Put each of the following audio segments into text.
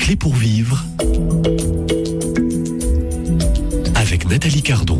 clés pour vivre avec Nathalie Cardon.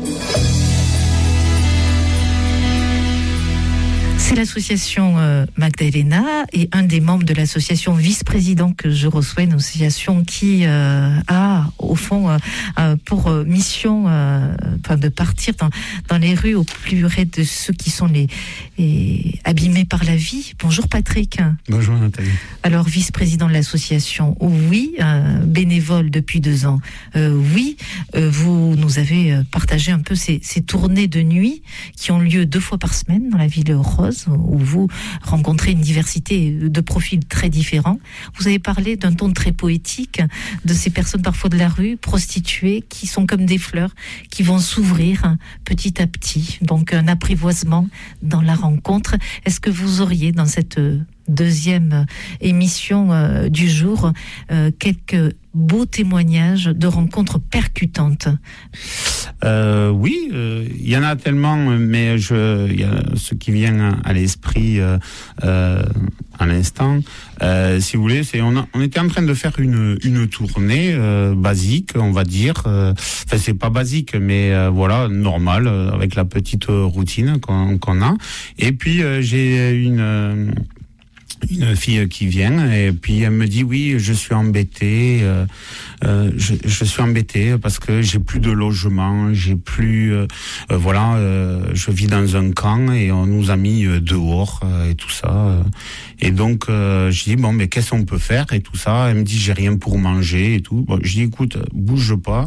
C'est l'association Magdalena et un des membres de l'association vice-président que je reçois, une association qui a au fond pour mission de partir dans les rues au plus près de ceux qui sont les abîmés par la vie. Bonjour Patrick. Bonjour Nathalie. Alors vice-président de l'association, oui, bénévole depuis 2 ans, oui, vous nous avez partagé un peu ces tournées de nuit qui ont lieu 2 fois par semaine dans la ville rose, où vous rencontrez une diversité de profils très différents. Vous avez parlé d'un ton très poétique de ces personnes parfois de la rue, prostituées, qui sont comme des fleurs, qui vont s'ouvrir petit à petit. Donc un apprivoisement dans la rencontre. Est-ce que vous auriez dans cette deuxième émission du jour quelques beaux témoignages de rencontres percutantes? Oui, il y en a tellement, mais il y a ce qui vient à l'esprit à l'instant. Si vous voulez, on était en train de faire une tournée basique, on va dire. Enfin, c'est pas basique, mais voilà, normal, avec la petite routine qu'on a. Et puis j'ai une fille qui vient et puis elle me dit oui, je suis embêtée, je suis embêtée parce que j'ai plus de logement, j'ai plus je vis dans un camp et on nous a mis dehors et tout ça, et donc je dis bon mais qu'est-ce qu'on peut faire et tout ça. Elle me dit j'ai rien pour manger et tout. Bon, je dis écoute, bouge pas,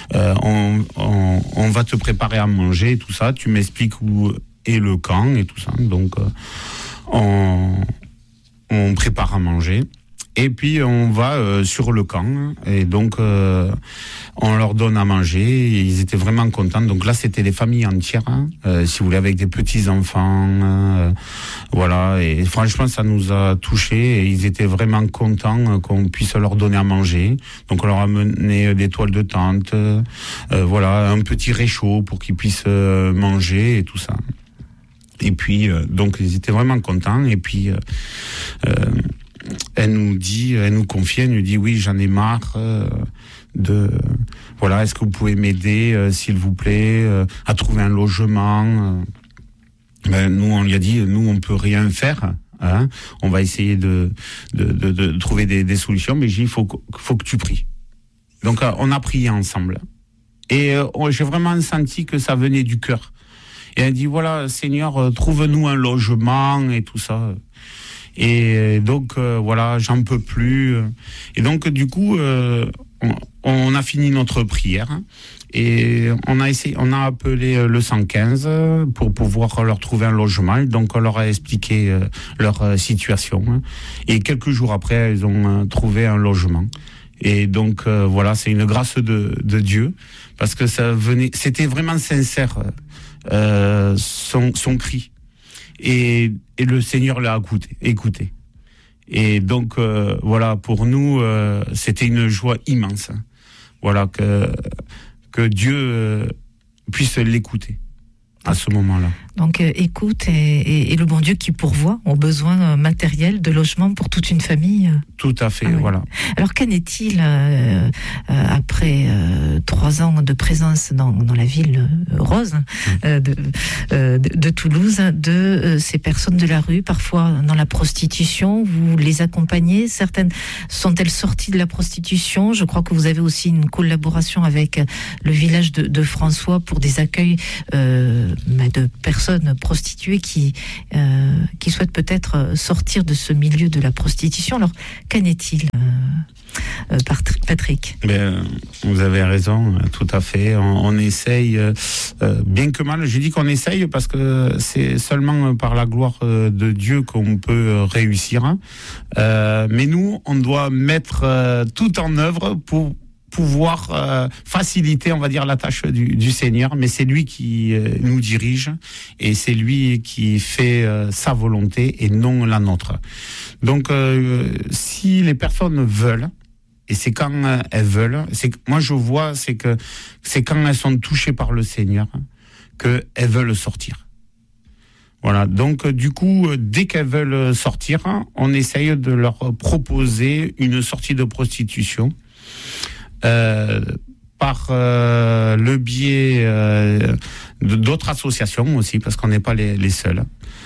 on va te préparer à manger et tout ça, tu m'expliques où est le camp et tout ça. Donc on prépare à manger et puis on va sur le camp et donc on leur donne à manger et ils étaient vraiment contents. Donc là c'était des familles entières, si vous voulez, avec des petits enfants, voilà, et franchement ça nous a touchés et ils étaient vraiment contents qu'on puisse leur donner à manger. Donc on leur a amené des toiles de tente, voilà, un petit réchaud pour qu'ils puissent manger et tout ça. Et puis, donc, ils étaient vraiment contents. Et puis, elle nous confie, elle nous dit, oui, j'en ai marre voilà, est-ce que vous pouvez m'aider, s'il vous plaît, à trouver un logement? Nous, on lui a dit, nous, on peut rien faire. Hein, on va essayer de trouver des solutions, mais j'ai dit, faut que tu pries. Donc, on a prié ensemble. Et j'ai vraiment senti que ça venait du cœur. Et elle dit voilà, Seigneur, trouve-nous un logement et tout ça. Et donc voilà, j'en peux plus. Et donc du coup, on a fini notre prière et on a appelé le 115 pour pouvoir leur trouver un logement. Donc on leur a expliqué leur situation. Et quelques jours après, ils ont trouvé un logement. Et donc voilà, c'est une grâce de Dieu parce que c'était vraiment sincère. Son cri et le Seigneur l'a écouté. Et donc voilà, pour nous c'était une joie immense, voilà, que Dieu puisse l'écouter à ce moment-là. Donc écoute et le bon Dieu qui pourvoit aux besoins matériels de logement pour toute une famille. Tout à fait, voilà. Alors qu'en est-il après 3 ans de présence dans la ville rose de Toulouse, de ces personnes de la rue, parfois dans la prostitution? Vous les accompagnez? Certaines sont-elles sorties de la prostitution? Je crois que vous avez aussi une collaboration avec le village de François pour des accueils de personnes prostituées qui souhaitent peut-être sortir de ce milieu de la prostitution. Alors, qu'en est-il, Patrick? Vous avez raison, tout à fait. On essaye, bien que mal. Je dis qu'on essaye parce que c'est seulement par la gloire de Dieu qu'on peut réussir. Mais nous, on doit mettre tout en œuvre pour pouvoir faciliter, on va dire, la tâche du Seigneur, mais c'est lui qui nous dirige et c'est lui qui fait sa volonté et non la nôtre. Donc, si les personnes veulent, et c'est quand elles veulent, moi je vois, c'est quand elles sont touchées par le Seigneur qu'elles veulent sortir. Voilà, donc du coup, dès qu'elles veulent sortir, on essaye de leur proposer une sortie de prostitution par le biais d'autres associations aussi, parce qu'on n'est pas les seuls.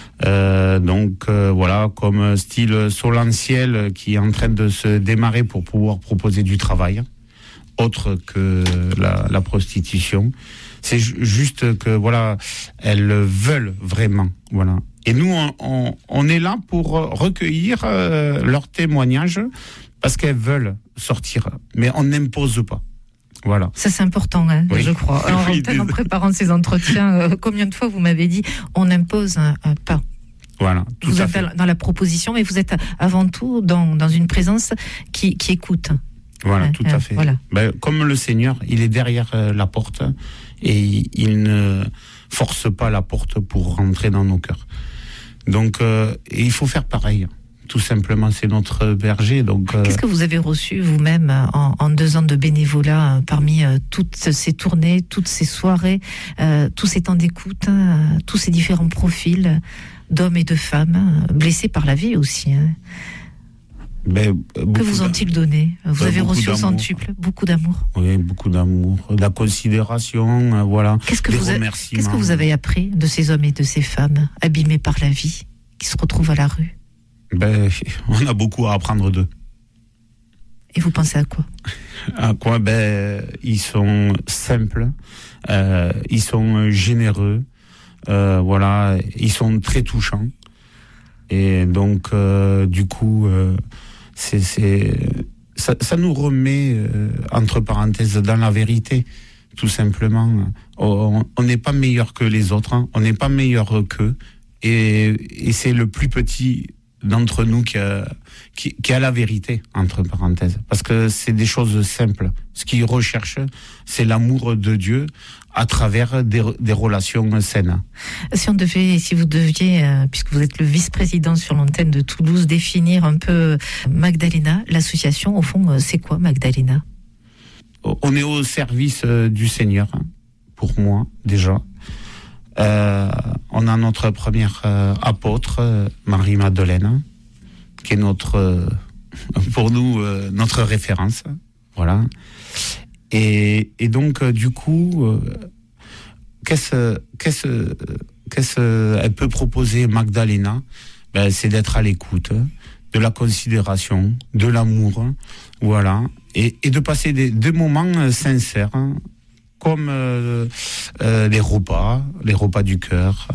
Voilà, comme style Solentiel qui est en train de se démarrer pour pouvoir proposer du travail, autre que la prostitution. C'est juste que voilà, elles veulent vraiment, voilà. Et nous, on est là pour recueillir leurs témoignages parce qu'elles veulent sortir, mais on n'impose pas. Voilà. Ça, c'est important, hein, oui. Je crois. Alors, oui, en préparant ces entretiens, combien de fois vous m'avez dit on n'impose pas? Voilà. Tout vous à êtes fait. Dans la proposition, mais vous êtes avant tout dans une présence qui écoute. Voilà, tout à fait. Voilà. Ben, comme le Seigneur, il est derrière la porte et il ne force pas la porte pour rentrer dans nos cœurs. Donc, il faut faire pareil. Tout simplement, c'est notre berger. Donc, qu'est-ce que vous avez reçu vous-même en 2 ans de bénévolat parmi toutes ces tournées, toutes ces soirées, tous ces temps d'écoute, tous ces différents profils d'hommes et de femmes blessés par la vie aussi, hein. Que vous ont-ils donné? Vous avez reçu au centuple beaucoup d'amour. Oui, beaucoup d'amour, de la considération, voilà. Qu'est-ce que vous avez appris de ces hommes et de ces femmes abîmés par la vie, qui se retrouvent à la rue? On a beaucoup à apprendre d'eux. Et vous pensez à quoi? À quoi? Ils sont simples, ils sont généreux, voilà, ils sont très touchants. Et donc, du coup, ça nous remet, entre parenthèses, dans la vérité, tout simplement. On n'est pas meilleur que les autres, hein. On n'est pas meilleur qu'eux. Et c'est le plus petit d'entre nous qui a la vérité, entre parenthèses. Parce que c'est des choses simples. Ce qu'ils recherchent, c'est l'amour de Dieu à travers des relations saines. Si vous deviez, puisque vous êtes le vice-président sur l'antenne de Toulouse, définir un peu Magdalena, l'association, au fond, c'est quoi Magdalena? On est au service du Seigneur, pour moi, déjà. On a notre première apôtre, Marie-Madeleine, qui est pour nous notre référence, voilà. Et donc du coup, qu'est-ce elle peut proposer Magdalena? C'est d'être à l'écoute, de la considération, de l'amour, voilà, et de passer des moments sincères. Comme les repas du cœur,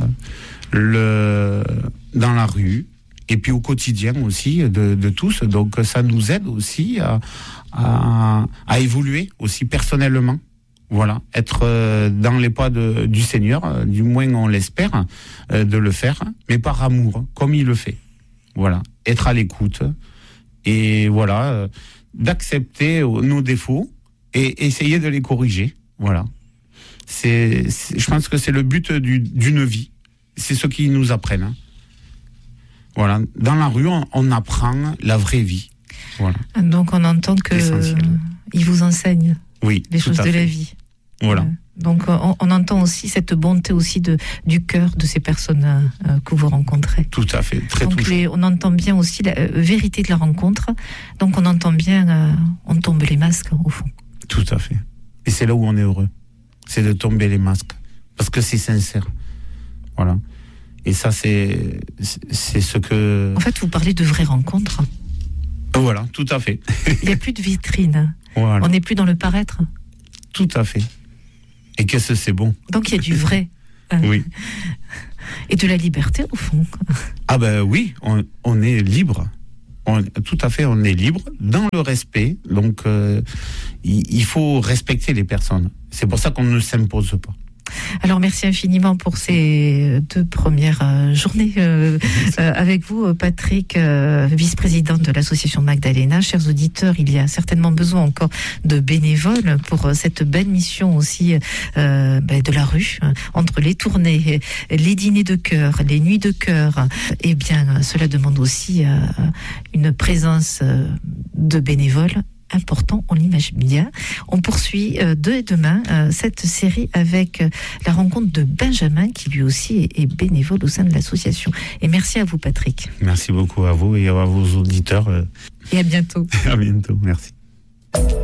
dans la rue, et puis au quotidien aussi de tous. Donc ça nous aide aussi à évoluer aussi personnellement. Voilà, être dans les pas du Seigneur, du moins on l'espère, de le faire, mais par amour, comme il le fait. Voilà, être à l'écoute et voilà, d'accepter nos défauts et essayer de les corriger. Voilà. Je pense que c'est le but d'une vie. C'est ce qu'ils nous apprennent. Hein. Voilà. Dans la rue, on apprend la vraie vie. Voilà. Donc on entend qu'ils vous enseignent les choses de la vie. Voilà. Donc on entend aussi cette bonté aussi du cœur de ces personnes que vous rencontrez. Tout à fait. Très touchant. On entend bien aussi la vérité de la rencontre. Donc on entend bien, on tombe les masques au fond. Tout à fait. Et c'est là où on est heureux. C'est de tomber les masques. Parce que c'est sincère. Voilà. Et ça, c'est ce que... En fait, vous parlez de vraies rencontres. Voilà, tout à fait. Il n'y a plus de vitrine. Voilà. On n'est plus dans le paraître. Tout à fait. Et qu'est-ce que c'est bon. Donc il y a du vrai. Oui. Et de la liberté, au fond. Ah oui, on est libre. Tout à fait, on est libre dans le respect. Donc, il faut respecter les personnes. C'est pour ça qu'on ne s'impose pas. Alors, merci infiniment pour ces 2 premières journées avec vous, Patrick, vice-président de l'association Magdalena. Chers auditeurs, il y a certainement besoin encore de bénévoles pour cette belle mission aussi de la rue, entre les tournées, les dîners de cœur, les nuits de cœur. Eh bien, cela demande aussi une présence de bénévoles important, on l'imagine bien. On poursuit demain cette série avec la rencontre de Benjamin, qui lui aussi est bénévole au sein de l'association. Et merci à vous, Patrick. Merci beaucoup à vous et à vos auditeurs. Et à bientôt. À bientôt, merci.